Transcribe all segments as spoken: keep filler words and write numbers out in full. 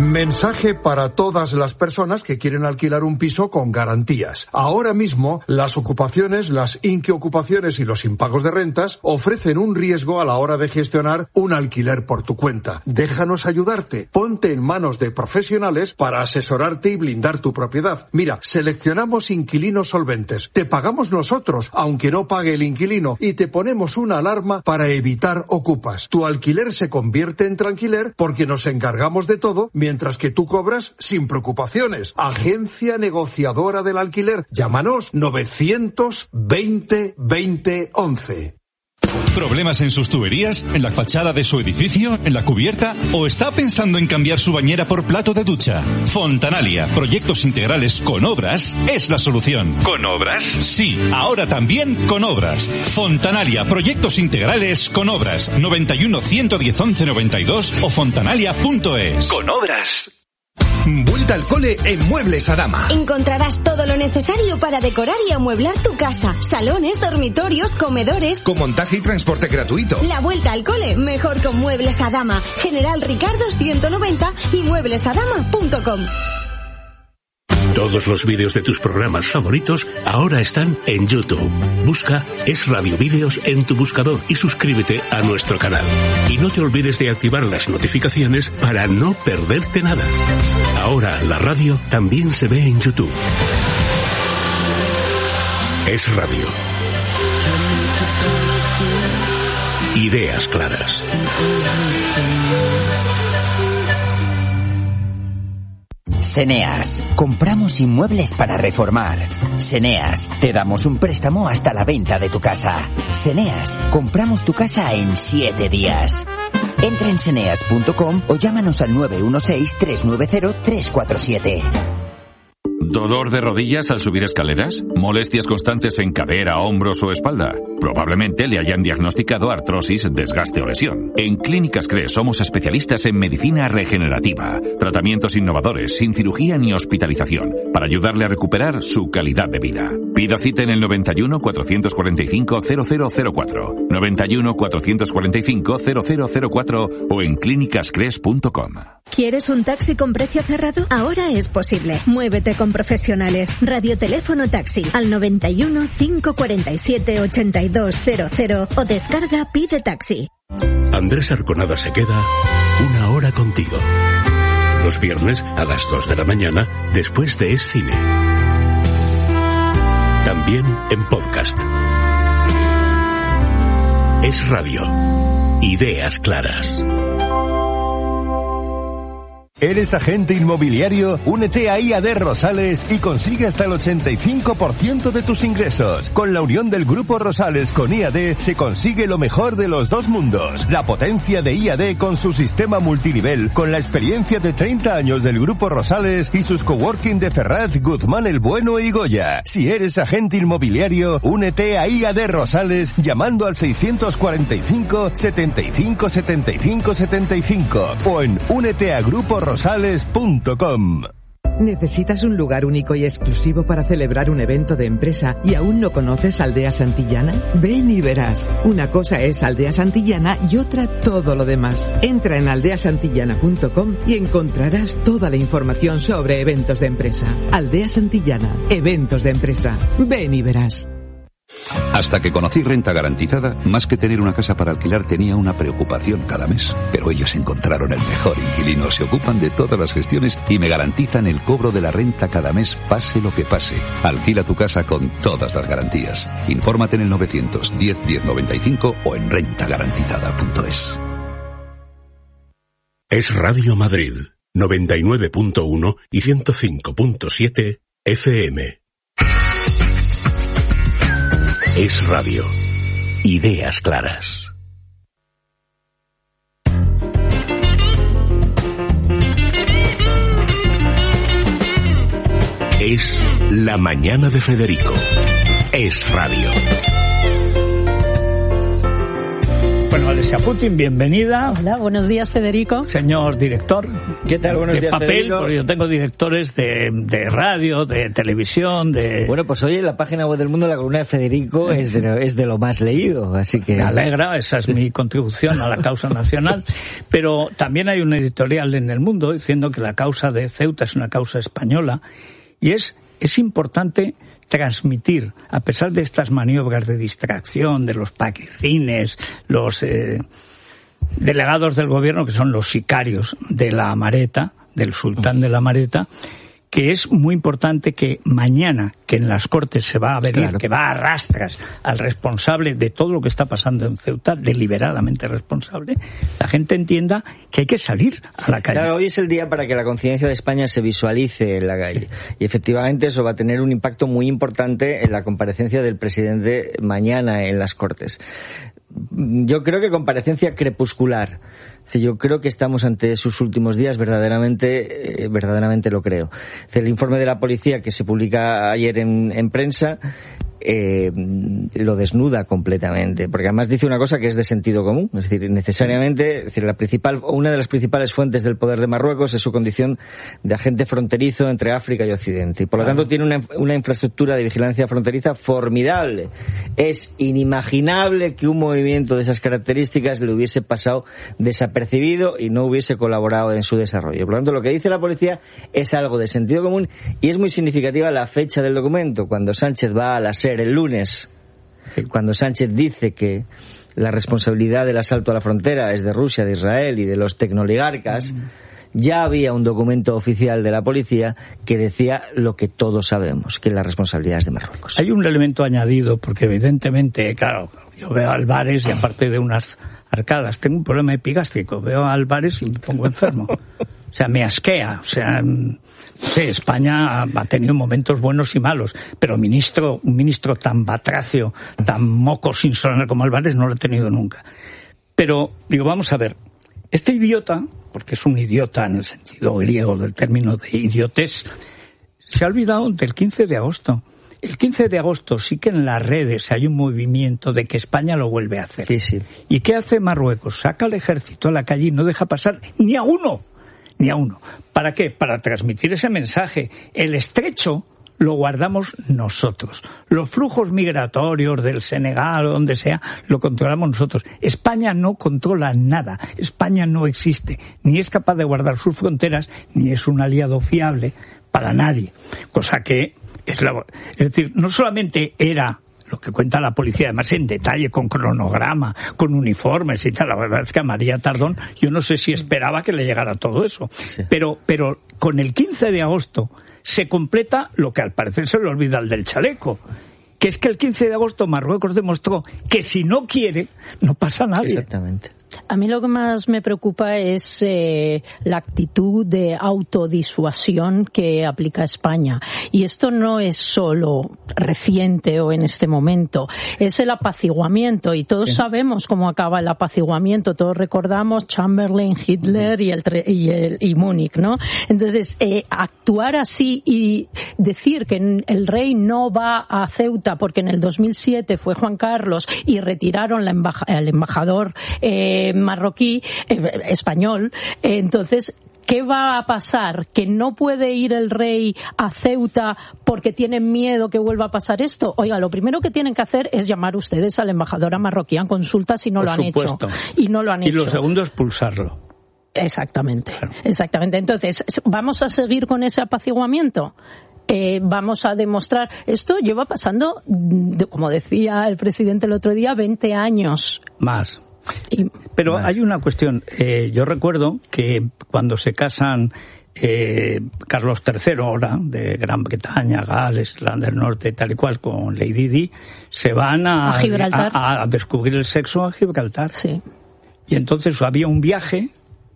Mensaje para todas las personas que quieren alquilar un piso con garantías. Ahora mismo, las ocupaciones, las inquiocupaciones y los impagos de rentas ofrecen un riesgo a la hora de gestionar un alquiler por tu cuenta. Déjanos ayudarte. Ponte en manos de profesionales para asesorarte y blindar tu propiedad. Mira, seleccionamos inquilinos solventes. Te pagamos nosotros, aunque no pague el inquilino, y te ponemos una alarma para evitar ocupas. Tu alquiler se convierte en tranquiler porque nos encargamos de todo, mientras que tú cobras sin preocupaciones. Agencia negociadora del alquiler. Llámanos novecientos veinte veinte once. ¿Problemas en sus tuberías? ¿En la fachada de su edificio? ¿En la cubierta? ¿O está pensando en cambiar su bañera por plato de ducha? Fontanalia, proyectos integrales con obras, es la solución. ¿Con obras? Sí, ahora también con obras. Fontanalia, proyectos integrales con obras. noventa y uno, ciento diez, once, noventa y dos o fontanalia punto es. Con obras. Vuelta al cole en Muebles Adama. Encontrarás todo lo necesario para decorar y amueblar tu casa. Salones, dormitorios, comedores. Con montaje y transporte gratuito. La vuelta al cole, mejor con Muebles Adama. General Ricardo ciento noventa y muebles adama punto com. Todos los vídeos de tus programas favoritos ahora están en YouTube. Busca Es Radio Vídeos en tu buscador y suscríbete a nuestro canal. Y no te olvides de activar las notificaciones para no perderte nada. Ahora la radio también se ve en YouTube. Es Radio. Ideas claras. Seneas, compramos inmuebles para reformar. Seneas, te damos un préstamo hasta la venta de tu casa. Seneas, compramos tu casa en siete días. Entra en seneas punto com o llámanos al nueve uno seis, tres nueve cero, tres cuatro siete. ¿Dolor de rodillas al subir escaleras? ¿Molestias constantes en cadera, hombros o espalda? Probablemente le hayan diagnosticado artrosis, desgaste o lesión. En Clínicas Cres somos especialistas en medicina regenerativa, tratamientos innovadores, sin cirugía ni hospitalización, para ayudarle a recuperar su calidad de vida. Pida cita en el noventa y uno, cuatrocientos cuarenta y cinco, cero cero cero cuatro, noventa y uno, cuatrocientos cuarenta y cinco, cero cero cero cuatro o en clínicas cres punto com. ¿Quieres un taxi con precio cerrado? Ahora es posible. Muévete con profesionales. Radioteléfono taxi al noventa y uno, cinco cuarenta y siete, ochenta y dos cero cero o descarga Pide Taxi. Andrés Arconada se queda una hora contigo. Los viernes a las dos de la mañana después de Es Cine. También en podcast. Es Radio. Ideas claras. ¿Eres agente inmobiliario? Únete a I A D Rosales y consigue hasta el ochenta y cinco por ciento de tus ingresos. Con la unión del Grupo Rosales con I A D se consigue lo mejor de los dos mundos. La potencia de I A D con su sistema multinivel, con la experiencia de treinta años del Grupo Rosales y sus coworking de Ferraz, Guzmán el Bueno y Goya. Si eres agente inmobiliario, únete a I A D Rosales llamando al seiscientos cuarenta y cinco, setenta y cinco, setenta y cinco, setenta y cinco o en únete a Grupo Rosales punto com. ¿Necesitas un lugar único y exclusivo para celebrar un evento de empresa y aún no conoces Aldea Santillana? Ven y verás. Una cosa es Aldea Santillana y otra todo lo demás. Entra en aldea santillana punto com y encontrarás toda la información sobre eventos de empresa. Aldea Santillana, eventos de empresa. Ven y verás. Hasta que conocí Renta Garantizada, más que tener una casa para alquilar tenía una preocupación cada mes. Pero ellos encontraron el mejor inquilino, se ocupan de todas las gestiones y me garantizan el cobro de la renta cada mes, pase lo que pase. Alquila tu casa con todas las garantías. Infórmate en el novecientos diez, diez noventa y cinco o en renta garantizada punto es. Es Radio Madrid, noventa y nueve punto uno y ciento cinco punto siete F M. Es Radio. Ideas claras. Es La Mañana de Federico. Es Radio. Bueno, Patricia Putin, bienvenida. Hola, buenos días, Federico. Señor director. ¿Qué tal? Buenos de días, papel, Federico. porque yo tengo directores de, de radio, de televisión, de... Bueno, pues hoy en la página web del Mundo la columna de Federico es de, es de lo más leído, así que... Me alegra, esa es mi contribución a la causa nacional. Pero también hay un editorial en El Mundo diciendo que la causa de Ceuta es una causa española, y es, es importante transmitir, a pesar de estas maniobras de distracción, de los paquicines, los eh, delegados del gobierno, que son los sicarios de la Amareta, del sultán de la Amareta, que es muy importante que mañana, que en las Cortes se va a venir, claro, que va a rastras al responsable de todo lo que está pasando en Ceuta, deliberadamente responsable, la gente entienda que hay que salir a la calle. Claro, hoy es el día para que la conciencia de España se visualice en la calle. Y efectivamente eso va a tener un impacto muy importante en la comparecencia del presidente mañana en las Cortes. Yo creo que comparecencia crepuscular. Yo creo que estamos ante sus últimos días, verdaderamente, eh, verdaderamente lo creo. El informe de la policía que se publica ayer en, en prensa eh, lo desnuda completamente, porque además dice una cosa que es de sentido común, es decir, necesariamente, es decir, la principal, una de las principales fuentes del poder de Marruecos es su condición de agente fronterizo entre África y Occidente, y por lo tanto tiene una, una infraestructura de vigilancia fronteriza formidable. Es inimaginable que un movimiento de esas características le hubiese pasado desapercibido y no hubiese colaborado en su desarrollo. Por lo tanto, lo que dice la policía es algo de sentido común, y es muy significativa la fecha del documento, cuando Sánchez va a la SER el lunes, cuando Sánchez dice que la responsabilidad del asalto a la frontera es de Rusia, de Israel y de los tecnoligarcas, mm. ya había un documento oficial de la policía que decía lo que todos sabemos, que la responsabilidad es de Marruecos. Hay un elemento añadido, porque evidentemente, claro, yo veo a Álvarez y aparte de unas arcadas, tengo un problema epigástrico, veo a Álvarez y me pongo enfermo. O sea, me asquea, o sea... Sí, España ha tenido momentos buenos y malos, pero ministro, un ministro tan batracio, tan moco sin sonar como Álvarez no lo ha tenido nunca. Pero, digo, vamos a ver, este idiota, porque es un idiota en el sentido griego del término de idiotes, se ha olvidado del quince de agosto. El quince de agosto sí que en las redes hay un movimiento de que España lo vuelve a hacer. Sí, sí. ¿Y qué hace Marruecos? Saca al ejército a la calle y no deja pasar ni a uno. Ni a uno. ¿Para qué? Para transmitir ese mensaje. El estrecho lo guardamos nosotros. Los flujos migratorios del Senegal o donde sea, lo controlamos nosotros. España no controla nada. España no existe. Ni es capaz de guardar sus fronteras, ni es un aliado fiable para nadie. Cosa que es la... Es decir, no solamente era... lo que cuenta la policía, además en detalle, con cronograma, con uniformes y tal. La verdad es que a María Tardón, yo no sé si esperaba que le llegara todo eso. Sí. Pero, pero con el quince de agosto se completa lo que al parecer se le olvida al del chaleco, que es que el quince de agosto Marruecos demostró que si no quiere, no pasa nada. Exactamente. A mí lo que más me preocupa es eh, la actitud de autodisuasión que aplica España. Y esto no es solo reciente o en este momento, es el apaciguamiento. Y todos sí. sabemos cómo acaba el apaciguamiento. Todos recordamos Chamberlain, Hitler y, el, y, el, y Múnich, ¿no? Entonces, eh, actuar así y decir que el rey no va a Ceuta porque en el dos mil siete fue Juan Carlos y retiraron la embaja, al embajador eh, marroquí, eh, español, eh, entonces, ¿qué va a pasar? ¿Que no puede ir el rey a Ceuta porque tienen miedo que vuelva a pasar esto? Oiga, lo primero que tienen que hacer es llamar ustedes al embajador marroquí a consulta si no lo han hecho. Y no lo han hecho. Y lo segundo es pulsarlo. Exactamente, claro. exactamente. Entonces, ¿vamos a seguir con ese apaciguamiento? Eh, vamos a demostrar, esto lleva pasando, como decía el presidente el otro día, veinte años. Más. Pero vale. hay una cuestión. Eh, yo recuerdo que cuando se casan eh, Carlos tercero, ahora, de Gran Bretaña, Gales, Irlanda del Norte, tal y cual, con Lady Di, se van a, a, Gibraltar. a, a descubrir el sexo a Gibraltar. Sí. Y entonces había un viaje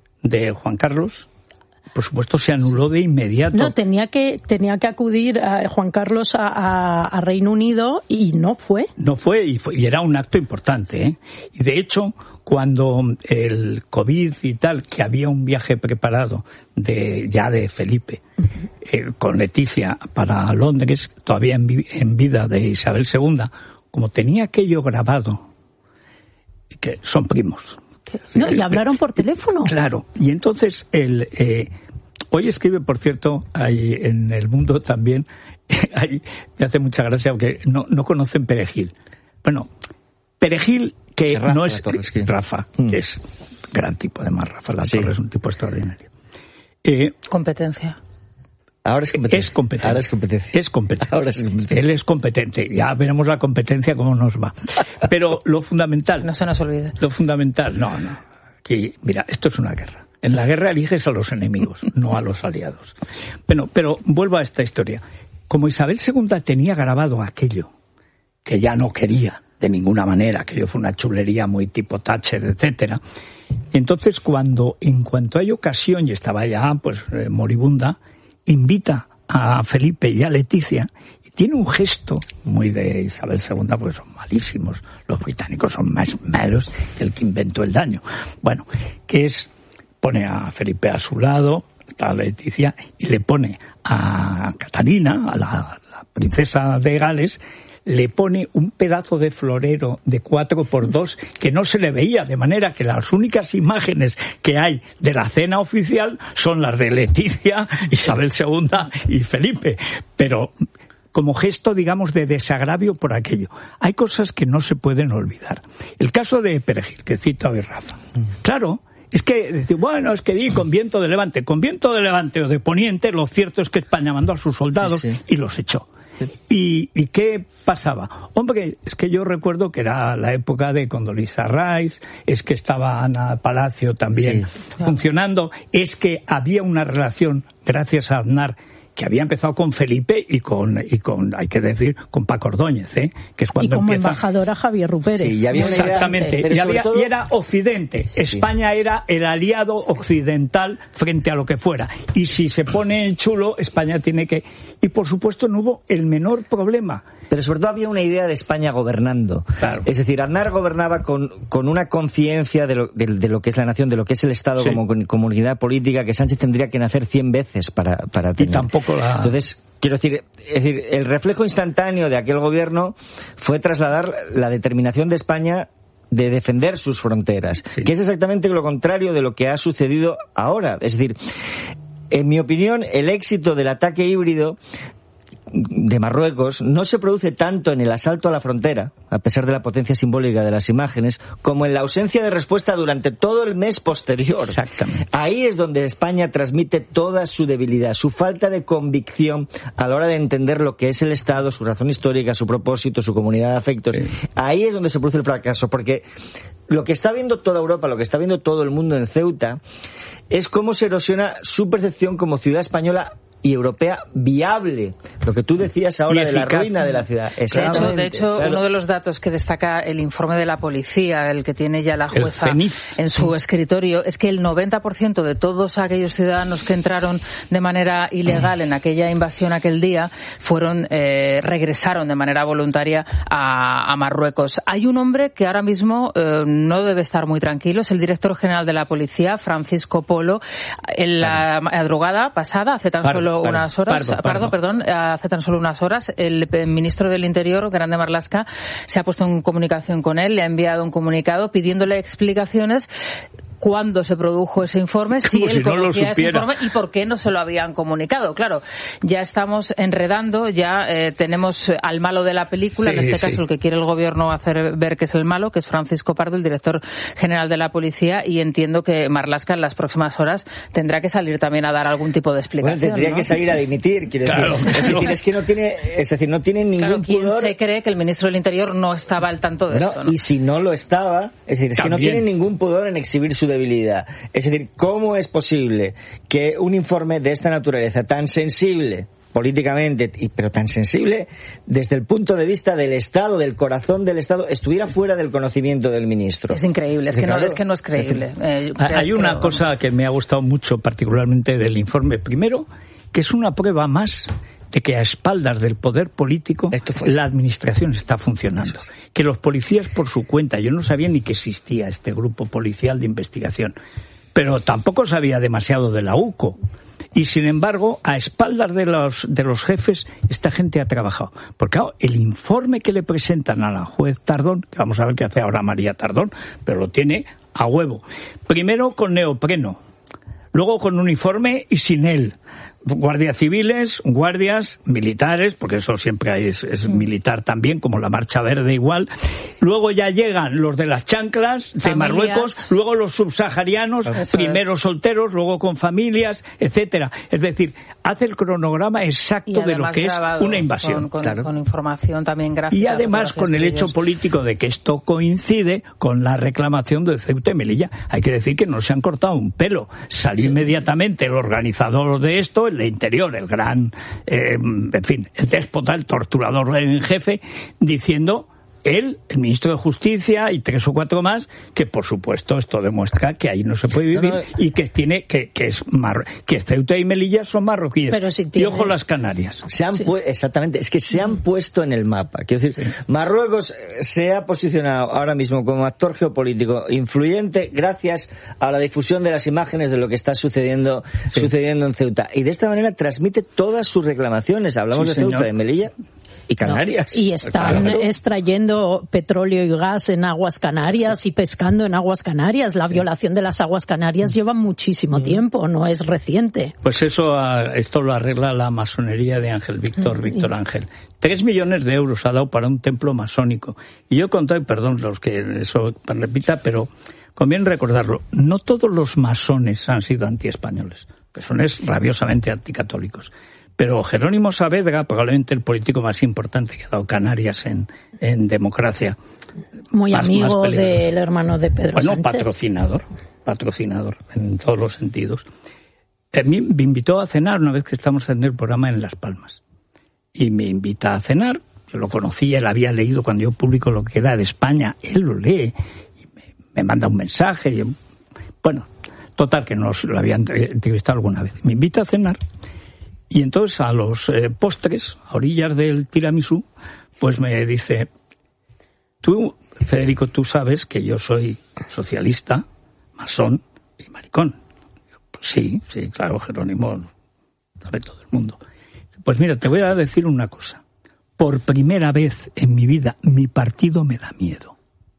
de Juan Carlos. Por supuesto, se anuló de inmediato. No, tenía que tenía que acudir a Juan Carlos a, a, a Reino Unido y no fue. No fue y, fue, y era un acto importante, sí. ¿eh? Y de hecho, cuando el COVID y tal, que había un viaje preparado de ya de Felipe, uh-huh. eh, con Leticia para Londres, todavía en, vi, en vida de Isabel segunda, como tenía aquello grabado, que son primos, No, y hablaron por teléfono. Claro, y entonces el eh, hoy escribe, por cierto, ahí en El Mundo también, ahí me hace mucha gracia porque no, no conocen Perejil. Bueno, Perejil, que Rafa, no es Rafa, mm. que es gran tipo, además Rafa La Torre sí. es un tipo extraordinario. Eh, competencia. Ahora es competencia. Es competente. Ahora es competencia. Es competente. Ahora es competente. Él es competente. Ya veremos la competencia cómo nos va. Pero lo fundamental. No se nos olvide. Lo fundamental, no, no. Aquí, mira, esto es una guerra. En la guerra eliges a los enemigos, no a los aliados. Bueno, pero vuelvo a esta historia. Como Isabel segunda tenía grabado aquello, que ya no quería de ninguna manera, aquello fue una chulería muy tipo Thatcher, etcétera. Entonces, cuando, en cuanto hay ocasión, y estaba ya, pues, eh, moribunda, invita a Felipe y a Leticia, y tiene un gesto muy de Isabel segunda, porque son malísimos, los británicos son más malos que el que inventó el daño. Bueno, que es, pone a Felipe a su lado, está a Leticia, y le pone a Catalina, a la, la princesa de Gales, le pone un pedazo de florero de cuatro por dos que no se le veía, de manera que las únicas imágenes que hay de la cena oficial son las de Leticia, Isabel segunda y Felipe, pero como gesto, digamos, de desagravio por aquello. Hay cosas que no se pueden olvidar. El caso de Perejil, que cita hoy Rafa. Claro, es que, decir, bueno, es que di con viento de levante. Con viento de levante o de poniente, lo cierto es que España mandó a sus soldados sí, sí. y los echó. ¿Y, ¿Y qué pasaba? Hombre, es que yo recuerdo que era la época de Condoleezza Rice, es que estaba Ana Palacio también sí, claro. funcionando, es que había una relación, gracias a Aznar, que había empezado con Felipe y con, y con hay que decir, con Paco Ordóñez, ¿eh? Que es cuando y como empieza... embajadora Javier Rupérez. Sí, ya había exactamente, y, había, todo... y era Occidente. Sí, España sí. era el aliado occidental frente a lo que fuera. Y si se pone chulo, España tiene que... Y por supuesto no hubo el menor problema. Pero sobre todo había una idea de España gobernando. Claro. Es decir, Aznar gobernaba con, con una conciencia de lo, de, de lo que es la nación, de lo que es el Estado sí. como comunidad política, que Sánchez tendría que nacer cien veces para, para tener. Y tampoco la... Entonces, quiero decir, es decir, el reflejo instantáneo de aquel gobierno fue trasladar la determinación de España de defender sus fronteras, sí. que es exactamente lo contrario de lo que ha sucedido ahora. Es decir, en mi opinión, el éxito del ataque híbrido de Marruecos no se produce tanto en el asalto a la frontera, a pesar de la potencia simbólica de las imágenes, como en la ausencia de respuesta durante todo el mes posterior. Exactamente. Ahí es donde España transmite toda su debilidad, su falta de convicción a la hora de entender lo que es el Estado, su razón histórica, su propósito, su comunidad de afectos. Sí. Ahí es donde se produce el fracaso, porque lo que está viendo toda Europa, lo que está viendo todo el mundo en Ceuta, es cómo se erosiona su percepción como ciudad española y europea viable. Lo que tú decías ahora de la ruina de la ciudad. De hecho, de hecho claro. uno de los datos que destaca el informe de la policía, el que tiene ya la jueza en su escritorio, es que el noventa por ciento de todos aquellos ciudadanos que entraron de manera ilegal en aquella invasión aquel día fueron eh, regresaron de manera voluntaria a, a Marruecos. Hay un hombre que ahora mismo eh, no debe estar muy tranquilo, es el director general de la policía, Francisco Polo. En la madrugada pasada, hace tan solo Pardo, unas horas, Pardo, Pardo. Pardo, perdón, hace tan solo unas horas, el ministro del Interior, Grande Marlaska, se ha puesto en comunicación con él, le ha enviado un comunicado pidiéndole explicaciones cuándo se produjo ese informe, si él si conocía no ese informe y por qué no se lo habían comunicado. Claro, ya estamos enredando, ya eh, tenemos al malo de la película, sí, en este sí. caso el que quiere el gobierno hacer ver que es el malo, que es Francisco Pardo, el director general de la policía, y entiendo que Marlaska en las próximas horas tendrá que salir también a dar algún tipo de explicación. Bueno, tendría ¿no? que salir a dimitir, quiero claro. decir. Es decir, es que no tiene, es decir, no tiene ningún claro, ¿quién pudor. se cree que el ministro del Interior no estaba al tanto de bueno, esto? ¿no? Y si no lo estaba, es decir, es también. que no tiene ningún pudor en exhibir su debilidad. Es decir, ¿cómo es posible que un informe de esta naturaleza, tan sensible políticamente, pero tan sensible desde el punto de vista del Estado, del corazón del Estado, estuviera fuera del conocimiento del ministro? Es increíble, es que, claro, no, es, que no es creíble. Eh, Hay creo, una creo, cosa vamos. que me ha gustado mucho, particularmente del informe. Primero, que es una prueba más de que a espaldas del poder político la administración está funcionando. Que los policías por su cuenta, yo no sabía ni que existía este grupo policial de investigación, pero tampoco sabía demasiado de la U C O. Y sin embargo, a espaldas de los, de los jefes, esta gente ha trabajado. Porque claro, el informe que le presentan a la juez Tardón, que vamos a ver qué hace ahora María Tardón, pero lo tiene a huevo. Primero con neopreno, luego con uniforme y sin él. Guardias civiles, guardias militares, porque eso siempre hay, es, es militar también, como la Marcha Verde igual. Luego ya llegan los de las chanclas, de familias. Marruecos, luego los subsaharianos, eso primero es. solteros, luego con familias, etcétera. Es decir, hace el cronograma exacto de lo que es una invasión. Con, con, claro. con información también gráfica. Y además con el hecho político de que esto coincide con la reclamación de Ceuta y Melilla. Hay que decir que no se han cortado un pelo. Salió sí. inmediatamente el organizador de esto, el de Interior, el gran, eh, en fin, el déspota, el torturador en jefe, diciendo él, el ministro de Justicia y tres o cuatro más, que por supuesto esto demuestra que ahí no se puede vivir no, no, y que tiene que que es mar, que Ceuta y Melilla son marroquíes. Pero si tienes... Y ojo las Canarias. Se han sí. pu- exactamente, es que se han puesto en el mapa. Quiero decir, sí. Marruecos se ha posicionado ahora mismo como actor geopolítico influyente gracias a la difusión de las imágenes de lo que está sucediendo sí. sucediendo en Ceuta, y de esta manera transmite todas sus reclamaciones. Hablamos sí, de Ceuta, señor. de Melilla y Canarias. No, y están claro. extrayendo petróleo y gas en aguas canarias y pescando en aguas canarias. La violación de las aguas canarias lleva muchísimo tiempo, no es reciente. Pues eso, esto lo arregla la masonería de Ángel Víctor, mm, Víctor sí. Ángel. Tres millones de euros ha dado para un templo masónico. Y yo conté, perdón, los que eso repita, pero conviene recordarlo, no todos los masones han sido antiespañoles, que son rabiosamente anticatólicos. Pero Jerónimo Saavedra, probablemente el político más importante que ha dado Canarias en, en democracia. Muy más, amigo más del hermano de Pedro bueno, Sánchez. Bueno, patrocinador, patrocinador en todos los sentidos. A mí me invitó a cenar una vez que estamos haciendo el programa en Las Palmas. Y me invita a cenar. Yo lo conocía, él había leído cuando yo publico lo que era de España. Él lo lee y me, me manda un mensaje. Y, bueno, total, que nos lo había entrevistado alguna vez. Me invita a cenar. Y entonces a los eh, postres, a orillas del tiramisú, pues me dice, tú, Federico, tú sabes que yo soy socialista, masón y maricón. Pues sí, sí, claro, Jerónimo, sabe todo el mundo. Pues mira, te voy a decir una cosa. Por primera vez en mi vida, mi partido me da miedo.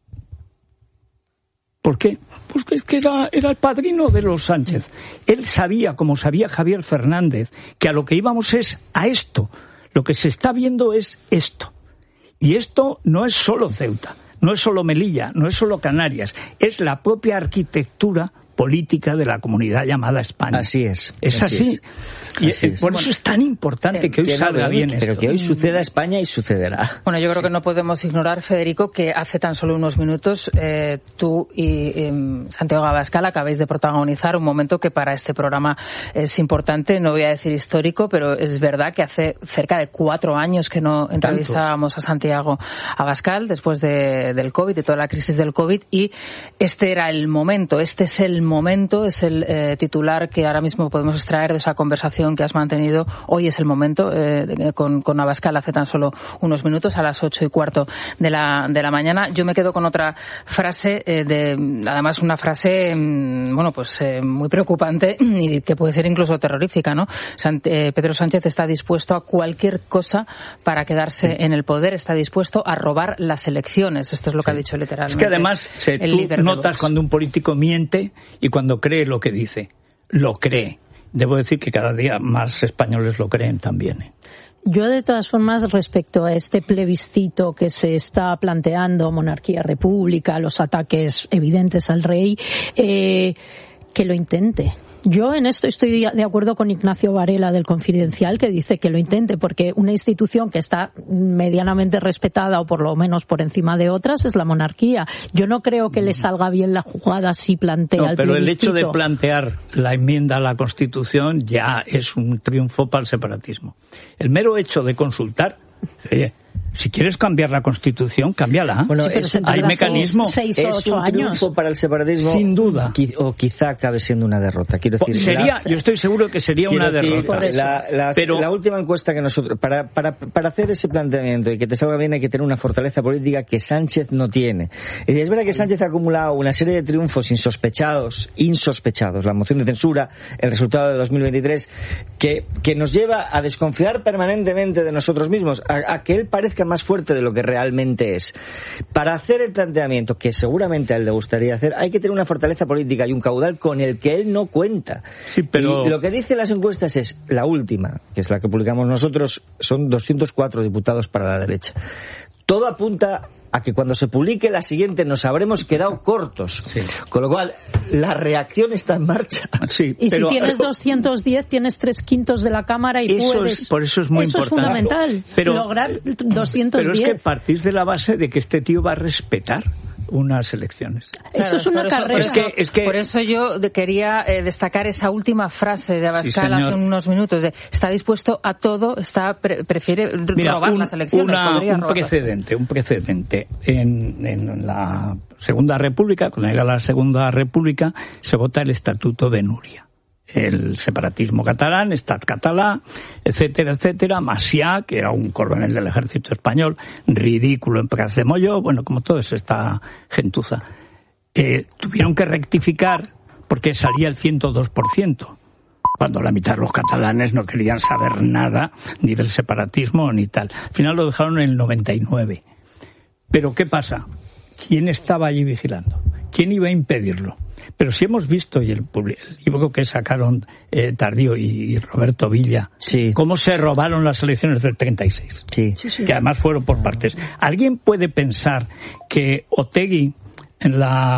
¿Por qué? Pues que es que era, era el padrino de los Sánchez. Él sabía, como sabía Javier Fernández, que a lo que íbamos es a esto. Lo que se está viendo es esto. Y esto no es solo Ceuta, no es solo Melilla, no es solo Canarias, es la propia arquitectura política de la comunidad llamada España. Así es. Es así. así. Y así es. Por eso es tan importante que hoy que salga no, bien esto. Pero que hoy suceda España y sucederá. Bueno, yo creo que no podemos ignorar, Federico, que hace tan solo unos minutos eh, tú y eh, Santiago Abascal acabáis de protagonizar un momento que para este programa es importante, no voy a decir histórico, pero es verdad que hace cerca de cuatro años que no entrevistábamos a Santiago Abascal después de, del COVID, de toda la crisis del COVID, y este era el momento, este es el momento, es el eh, titular que ahora mismo podemos extraer de esa conversación que has mantenido. Hoy es el momento eh, con, con Abascal hace tan solo unos minutos, a las ocho y cuarto de la, de la mañana. Yo me quedo con otra frase, eh, de, además una frase, bueno, pues eh, muy preocupante y que puede ser incluso terrorífica, ¿no? Sant, eh, Pedro Sánchez está dispuesto a cualquier cosa para quedarse sí. en el poder, está dispuesto a robar las elecciones. Esto es lo que sí. ha dicho literalmente. Es que además se, tú notas cuando un político miente y cuando cree lo que dice, lo cree. Debo decir que cada día más españoles lo creen también, ¿eh? Yo, de todas formas, respecto a este plebiscito que se está planteando, monarquía-república, los ataques evidentes al rey, eh, que lo intente. Yo en esto estoy de acuerdo con Ignacio Varela del Confidencial, que dice que lo intente, porque una institución que está medianamente respetada, o por lo menos por encima de otras, es la monarquía. Yo no creo que le salga bien la jugada si plantea no, el pero plebiscito. El hecho de plantear la enmienda a la Constitución ya es un triunfo para el separatismo. El mero hecho de consultar, oye, Si quieres cambiar la Constitución, cámbiala. Bueno, sí, pero es, hay mecanismo. Seis, seis o ocho es un triunfo años. Para el separatismo. Sin duda. O quizá acabe siendo una derrota. Quiero decir, sería, la, yo estoy seguro que sería una decir, derrota. La, la, pero la última encuesta que nosotros, para, para, para hacer ese planteamiento y que te salga bien, hay que tener una fortaleza política que Sánchez no tiene. Y es verdad que Sánchez ha acumulado una serie de triunfos insospechados, insospechados, la moción de censura, el resultado de dos mil veintitrés, que, que nos lleva a desconfiar permanentemente de nosotros mismos, a, a que él parezca más fuerte de lo que realmente es. Para hacer el planteamiento que seguramente a él le gustaría hacer, hay que tener una fortaleza política y un caudal con el que él no cuenta. Sí, pero... Y lo que dicen las encuestas es, la última, que es la que publicamos nosotros, son doscientos cuatro diputados para la derecha. Todo apunta a que cuando se publique la siguiente nos habremos quedado cortos. Sí. Con lo cual, la reacción está en marcha. Sí, y pero, si tienes doscientos diez, tienes tres quintos de la Cámara y eso puedes... Es, por eso es muy eso importante. Es fundamental, pero, lograr doscientos diez. Pero es que partís de la base de que este tío va a respetar unas elecciones. Esto claro, es una carrera. Eso, por, eso, es que, es que... por eso yo quería eh, destacar esa última frase de Abascal sí, hace unos minutos. De, está dispuesto a todo, está pre, prefiere Mira, robar un, las elecciones. Una, un robarlas. precedente, un precedente. En, en la Segunda República, cuando llega la Segunda República, se vota el Estatuto de Núria. El separatismo catalán, Estat català, etcétera, etcétera, Macià, que era un coronel del ejército español, ridículo en Pras de Molló, bueno, como toda esta gentuza. Eh, tuvieron que rectificar porque salía el ciento dos por ciento, cuando la mitad de los catalanes no querían saber nada, ni del separatismo ni tal. Al final lo dejaron en el noventa y nueve. Pero ¿qué pasa? ¿Quién estaba allí vigilando? ¿Quién iba a impedirlo? Pero si hemos visto, y el, el libro que sacaron eh, Tardío y, y Roberto Villa, sí. cómo se robaron las elecciones del treinta y seis, sí. Sí, sí. Que además fueron por partes. ¿Alguien puede pensar que Otegi en la...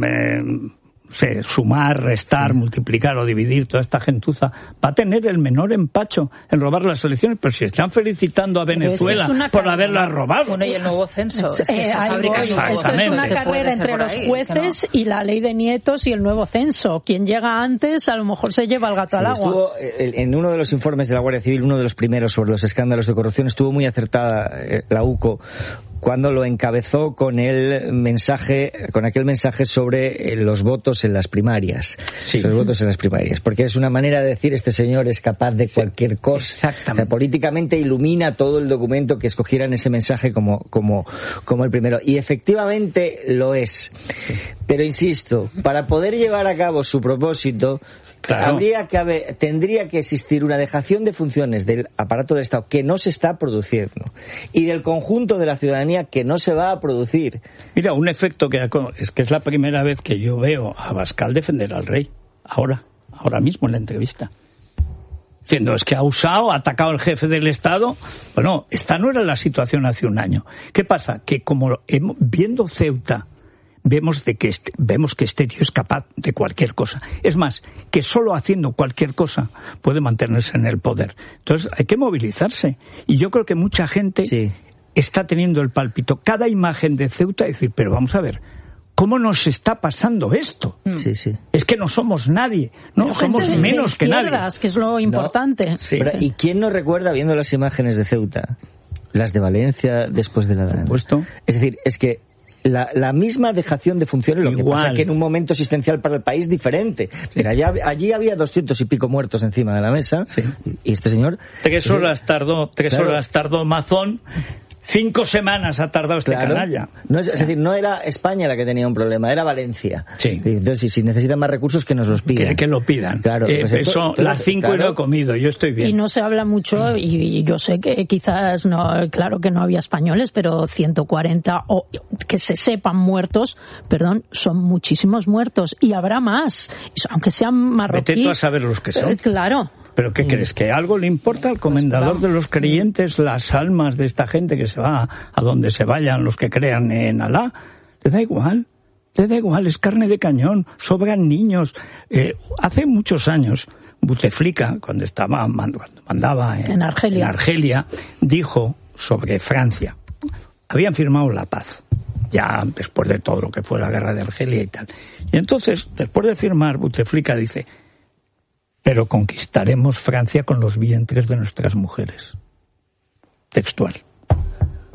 Eh, sé, sumar, restar, sí. multiplicar o dividir toda esta gentuza, va a tener el menor empacho en robar las elecciones? Pero si están felicitando a Venezuela es por haberlas robado. Bueno, y el nuevo censo. Es que eh, algo, esto es una carrera entre los ahí, jueces no. y la ley de nietos y el nuevo censo. Quien llega antes a lo mejor se lleva el gato sí, al agua. Estuvo, en uno de los informes de la Guardia Civil, uno de los primeros sobre los escándalos de corrupción, estuvo muy acertada la U C O cuando lo encabezó con el mensaje, con aquel mensaje sobre los votos en las primarias. Sí. Los votos en las primarias. Porque es una manera de decir, este señor es capaz de cualquier cosa. Exactamente. O sea, políticamente ilumina todo el documento que escogieran ese mensaje como, como, como el primero. Y efectivamente lo es. Pero insisto, para poder llevar a cabo su propósito, claro. Habría que haber, tendría que existir una dejación de funciones del aparato del Estado que no se está produciendo y del conjunto de la ciudadanía que no se va a producir. Mira, un efecto que es que es la primera vez que yo veo a Abascal defender al rey, ahora, ahora mismo en la entrevista. Diciendo, es que ha usado, ha atacado al jefe del Estado. Bueno, esta no era la situación hace un año. ¿Qué pasa? Que como hemos, viendo Ceuta, vemos de que este, vemos que este tío es capaz de cualquier cosa. Es más, que solo haciendo cualquier cosa puede mantenerse en el poder. Entonces hay que movilizarse. Y yo creo que mucha gente sí. está teniendo el pálpito. Cada imagen de Ceuta es decir, pero vamos a ver, ¿cómo nos está pasando esto? Sí, sí. Es que no somos nadie, no pero somos menos que nadie. Que es lo importante. No. Sí. Pero, ¿y quién no recuerda, viendo las imágenes de Ceuta, las de Valencia después de la Dana? Puesto. Es decir, es que La, la misma dejación de funciones, lo Igual. que pasa que en un momento existencial para el país diferente. Mira, allá, allí había doscientos y pico muertos encima de la mesa, sí. y este señor... Tres horas tardó, tres claro. horas tardó Mazón, cinco semanas ha tardado este claro. canalla. No es, es decir, no era España la que tenía un problema, era Valencia. Sí. Entonces, si, si necesitan más recursos, que nos los pidan. Que, que lo pidan. Claro. Eh, pues esto, eso, las cinco claro. y lo he comido, yo estoy bien. Y no se habla mucho, y, y yo sé que quizás, no, claro que no había españoles, pero ciento cuarenta, o que se sepan muertos, perdón, son muchísimos muertos, y habrá más, aunque sean marroquíes. Vete tú a saber los que son. Eh, claro. ¿Pero qué crees? ¿Que algo le importa al comendador de los creyentes las almas de esta gente que se va a donde se vayan los que crean en Alá? Le da igual, le da igual, es carne de cañón, sobran niños. Eh, hace muchos años, Buteflika, cuando estaba cuando mandaba en, en, Argelia. en Argelia, dijo sobre Francia. Habían firmado la paz, ya después de todo lo que fue la guerra de Argelia y tal. Y entonces, después de firmar, Buteflika dice... pero conquistaremos Francia con los vientres de nuestras mujeres. Textual.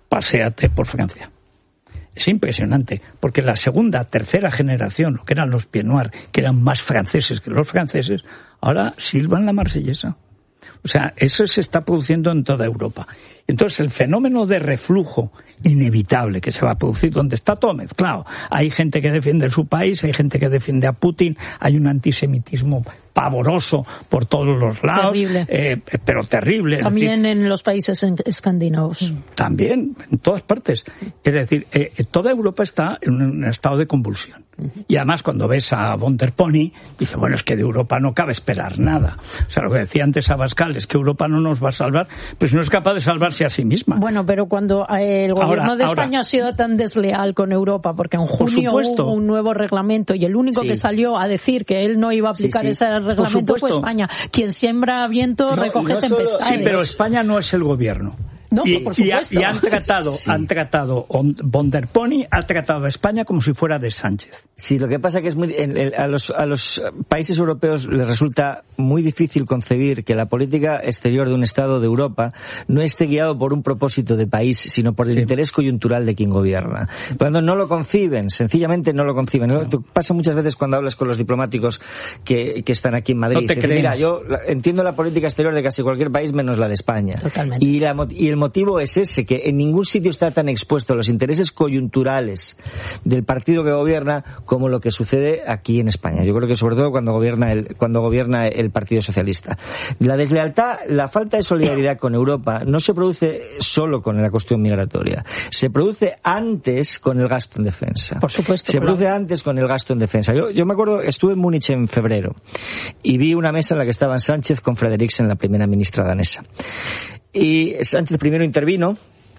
paséate por Francia. Es impresionante, porque la segunda, tercera generación, lo que eran los Pied Noir, que eran más franceses que los franceses, ahora silban la marsellesa. O sea, eso se está produciendo en toda Europa. Entonces, el fenómeno de reflujo inevitable que se va a producir, donde está todo mezclado. Hay gente que defiende su país, hay gente que defiende a Putin, hay un antisemitismo pavoroso por todos los lados, terrible. Eh, pero terrible. También decir, en los países escandinavos. También, en todas partes. Es decir, eh, toda Europa está en un estado de convulsión. Y además, cuando ves a von der Pony, dice, bueno, es que de Europa no cabe esperar nada. O sea, lo que decía antes Abascal, es que Europa no nos va a salvar, pues no es capaz de salvarse a sí misma. Bueno, pero cuando el gobierno ahora, de ahora, España ha sido tan desleal con Europa, porque en junio hubo un nuevo reglamento y el único sí. que salió a decir que él no iba a aplicar sí, sí. ese reglamento fue España. Quien siembra viento no, recoge no tempestades. Solo, sí, pero España no es el gobierno. No, y, por supuesto. Y, y han tratado, sí. han tratado, von der Pony ha tratado a España como si fuera de Sánchez. Sí, lo que pasa que es muy, en, en, a los, a los países europeos les resulta muy difícil concebir que la política exterior de un Estado de Europa no esté guiado por un propósito de país, sino por el sí. interés coyuntural de quien gobierna. Cuando no lo conciben, sencillamente no lo conciben. ¿no? No. Pasa muchas veces cuando hablas con los diplomáticos que, que están aquí en Madrid. No te dices, mira, yo entiendo la política exterior de casi cualquier país menos la de España. Totalmente. Y, la, y el motivo es ese, que en ningún sitio está tan expuesto a los intereses coyunturales del partido que gobierna como lo que sucede aquí en España. Yo creo que sobre todo cuando gobierna el, cuando gobierna el Partido Socialista. La deslealtad, la falta de solidaridad con Europa no se produce solo con la cuestión migratoria. Se produce antes con el gasto en defensa. Por supuesto. Se produce antes con el gasto en defensa. Yo, yo me acuerdo, estuve en Múnich en febrero y vi una mesa en la que estaban Sánchez con Frederiksen, la primera ministra danesa. Y Sánchez primero intervino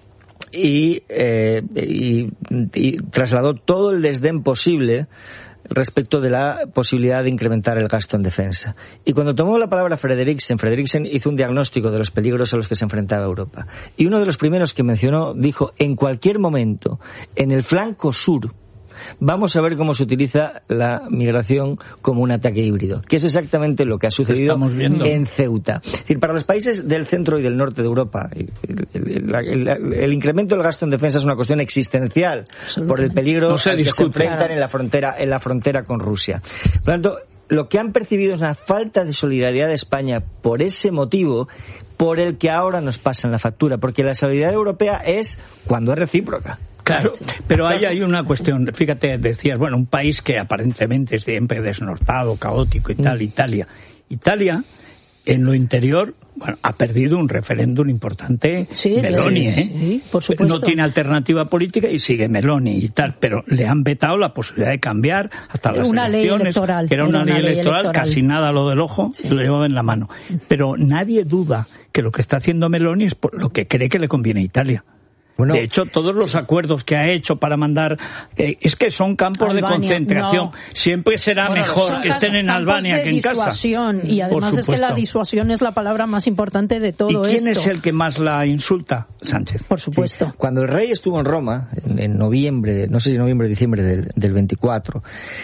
y, eh, y, y trasladó todo el desdén posible respecto de la posibilidad de incrementar el gasto en defensa. Y cuando tomó la palabra Frederiksen, Frederiksen hizo un diagnóstico de los peligros a los que se enfrentaba Europa. Y uno de los primeros que mencionó dijo, en cualquier momento, en el flanco sur, vamos a ver cómo se utiliza la migración como un ataque híbrido, que es exactamente lo que ha sucedido en Ceuta. Es decir, para los países del centro y del norte de Europa, el, el, el, el, el incremento del gasto en defensa es una cuestión existencial por el peligro no se al que se enfrentan en la frontera, en la frontera con Rusia. Por lo tanto, lo que han percibido es una falta de solidaridad de España por ese motivo, por el que ahora nos pasan la factura, porque la solidaridad europea es cuando es recíproca. Claro, pero ahí hay una cuestión, fíjate, decías, bueno, un país que aparentemente es siempre desnortado, caótico y tal, Italia. Italia, en lo interior, bueno, ha perdido un referéndum importante, sí, Meloni, ¿eh? Sí, por supuesto. No tiene alternativa política y sigue Meloni y tal, pero le han vetado la posibilidad de cambiar hasta las una elecciones, ley electoral, que era una, una ley, ley electoral, electoral, casi nada lo del ojo, sí. Lo llevaba en la mano. Pero nadie duda que lo que está haciendo Meloni es por lo que cree que le conviene a Italia. Bueno, de hecho, todos los acuerdos que ha hecho para mandar, eh, es que son campos Albania, de concentración. No. Siempre será bueno, mejor que estén en Albania que en casa. Y además es que la disuasión es la palabra más importante de todo esto. ¿Y quién esto? es el que más la insulta? Sánchez. Por supuesto. Sí. Cuando el rey estuvo en Roma, en, en noviembre, no sé si noviembre o diciembre del, del veinticuatro,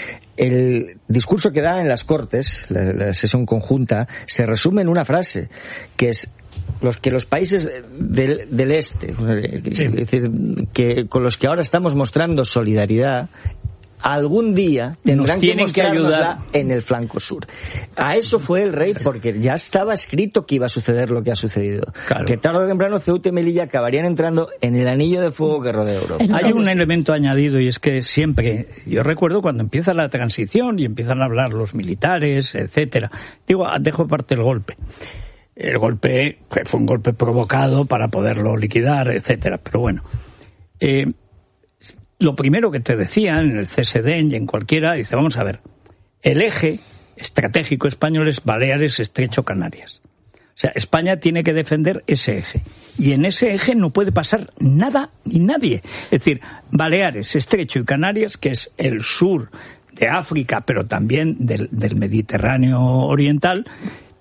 el discurso que da en las Cortes, la, la sesión conjunta, se resume en una frase, que es los que los países del, del este, sí. Es decir, que con los que ahora estamos mostrando solidaridad, algún día tendrán que mostrárnosla en el flanco sur. A eso fue el rey, porque ya estaba escrito que iba a suceder lo que ha sucedido. Claro. Que tarde o temprano Ceuta y Melilla acabarían entrando en el anillo de fuego que rodea Europa. Hay un elemento añadido, y es que siempre, yo recuerdo cuando empieza la transición y empiezan a hablar los militares, etcétera. Digo, dejo aparte el golpe. El golpe, que fue un golpe provocado para poderlo liquidar, etcétera. Pero bueno, eh, lo primero que te decían en el C S D y en cualquiera, dice, vamos a ver, el eje estratégico español es Baleares, Estrecho, Canarias. O sea, España tiene que defender ese eje. Y en ese eje no puede pasar nada ni nadie. Es decir, Baleares, Estrecho y Canarias, que es el sur de África, pero también del, del Mediterráneo oriental,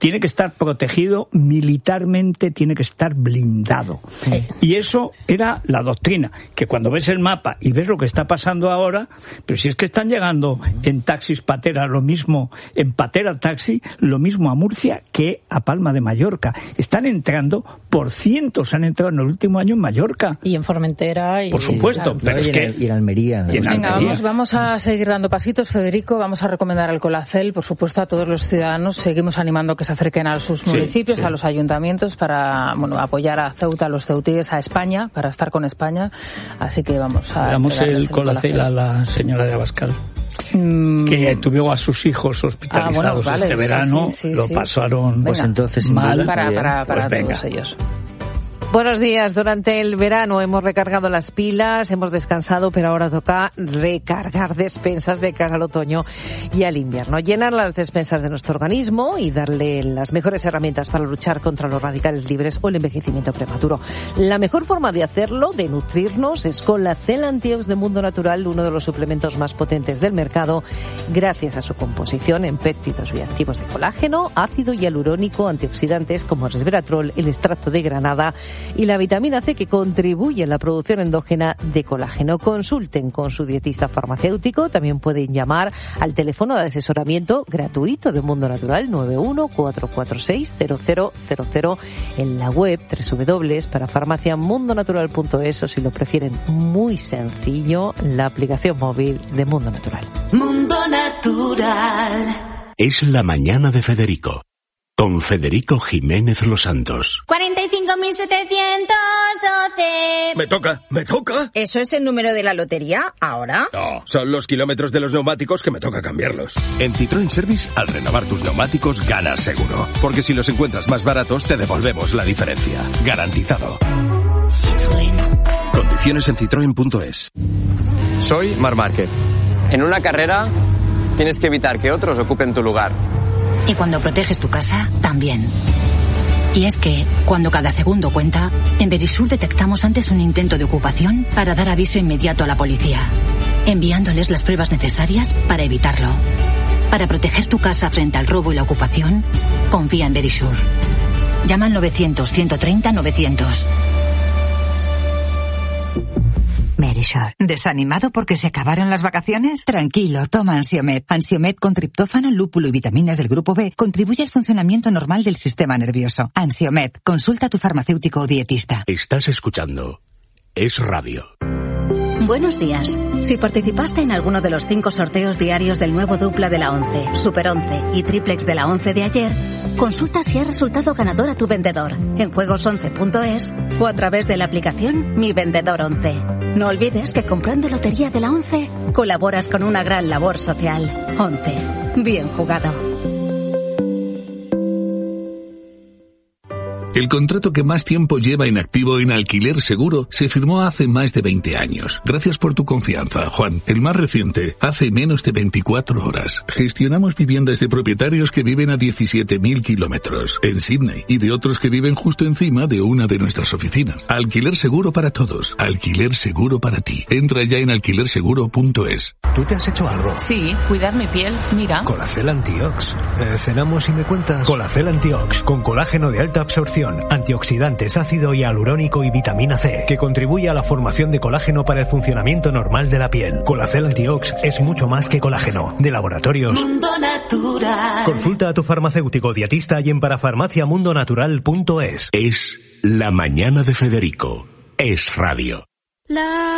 tiene que estar protegido militarmente, tiene que estar blindado. Sí. Y eso era la doctrina, que cuando ves el mapa y ves lo que está pasando ahora, pero si es que están llegando en taxis Patera, lo mismo, en Patera Taxi, lo mismo a Murcia que a Palma de Mallorca. Están entrando por cientos, han entrado en el último año en Mallorca. Y en Formentera. Y, por supuesto, claro, pero es y, que, en, y en Almería. ¿no? Y en Venga, Almería. vamos, vamos a seguir dando pasitos, Federico. Vamos a recomendar el Colacel, por supuesto, a todos los ciudadanos. Seguimos animando a que se acerquen a sus municipios, sí, sí. a los ayuntamientos, para bueno apoyar a Ceuta, a los ceutíes, a España, para estar con España. Así que vamos a... Damos el Colacel a la señora de Abascal. Mm. Que tuvo a sus hijos hospitalizados ah, bueno, vale, este verano, sí, sí, sí, lo pasaron venga. Pues entonces mal para, para, para pues todos ellos. Buenos días. Durante el verano hemos recargado las pilas, hemos descansado, pero ahora toca recargar despensas de cara al otoño y al invierno. Llenar las despensas de nuestro organismo y darle las mejores herramientas para luchar contra los radicales libres o el envejecimiento prematuro. La mejor forma de hacerlo, de nutrirnos, es con la Cel Antiox de Mundo Natural, uno de los suplementos más potentes del mercado, gracias a su composición en péptidos bioactivos de colágeno, ácido hialurónico, antioxidantes como el resveratrol, el extracto de granada y la vitamina C, que contribuye a la producción endógena de colágeno. Consulten con su dietista farmacéutico. También pueden llamar al teléfono de asesoramiento gratuito de Mundo Natural nueve uno cuatro cuatro seis cero cero cero cero, en la web doble u doble u doble u punto para farmacia mundo natural punto es, o si lo prefieren muy sencillo, la aplicación móvil de Mundo Natural. Mundo Natural. Es la mañana de Federico, con Federico Jiménez Los Santos. cuarenta y cinco mil setecientos doce. Me toca, me toca. ¿Eso es el número de la lotería ahora? No, son los kilómetros de los neumáticos que me toca cambiarlos. En Citroën Service, al renovar tus neumáticos, ganas seguro. Porque si los encuentras más baratos, te devolvemos la diferencia. Garantizado. Citroën. Condiciones en citroen punto es. Soy Marc Márquez. En una carrera, tienes que evitar que otros ocupen tu lugar. Y cuando proteges tu casa, también. Y es que, cuando cada segundo cuenta, en Verisur detectamos antes un intento de ocupación para dar aviso inmediato a la policía, enviándoles las pruebas necesarias para evitarlo. Para proteger tu casa frente al robo y la ocupación, confía en Verisur. Llama al novecientos, ciento treinta, novecientos. Verisur. ¿Desanimado porque se acabaron las vacaciones? Tranquilo, toma Ansiomed. Ansiomed con triptófano, lúpulo y vitaminas del grupo B contribuye al funcionamiento normal del sistema nervioso. Ansiomed. Consulta a tu farmacéutico o dietista. Estás escuchando Es Radio. Buenos días. Si participaste en alguno de los cinco sorteos diarios del nuevo dupla de la once, Super once y Triplex de la once de ayer, consulta si ha resultado ganador a tu vendedor en juegos once punto es o a través de la aplicación Mi Vendedor once. No olvides que comprando Lotería de la once colaboras con una gran labor social. once. Bien jugado. El contrato que más tiempo lleva en activo en Alquiler Seguro se firmó hace más de veinte años. Gracias por tu confianza, Juan. El más reciente, hace menos de veinticuatro horas. Gestionamos viviendas de propietarios que viven a diecisiete mil kilómetros en Sydney y de otros que viven justo encima de una de nuestras oficinas. Alquiler Seguro para todos. Alquiler Seguro para ti. Entra ya en alquiler seguro punto es. ¿Tú te has hecho algo? Sí, cuidar mi piel. Mira. Colacel Antiox. Eh, cenamos y me cuentas. Colacel Antiox, con colágeno de alta absorción, antioxidantes, ácido hialurónico y vitamina C, que contribuye a la formación de colágeno para el funcionamiento normal de la piel. Colacel Antiox es mucho más que colágeno. De Laboratorios Mundo Natural. Consulta a tu farmacéutico dietista y en parafarmacia mundo natural punto es. Es la mañana de Federico. Es Radio. La